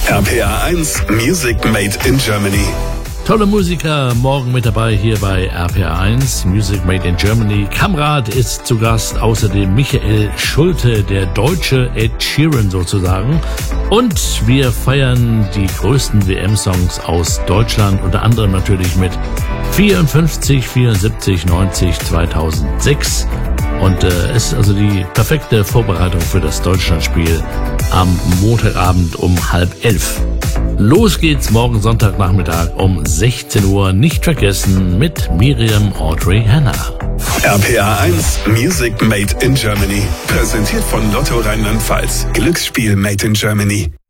RPA 1 Music Made in Germany. Tolle Musiker morgen mit dabei hier bei RPA 1 Music Made in Germany. Kamrat ist zu Gast, außerdem Michael Schulte, der deutsche Ed Sheeran sozusagen. Und wir feiern die größten WM-Songs aus Deutschland, unter anderem natürlich mit 54, 74, 90, 2006. Und es ist also die perfekte Vorbereitung für das Deutschlandspiel am Montagabend um 10:30. Los geht's morgen Sonntagnachmittag um 16 Uhr. Nicht vergessen mit Miriam Audrey Hanna. RPA 1 Music Made in Germany. Präsentiert von Lotto Rheinland-Pfalz. Glücksspiel Made in Germany.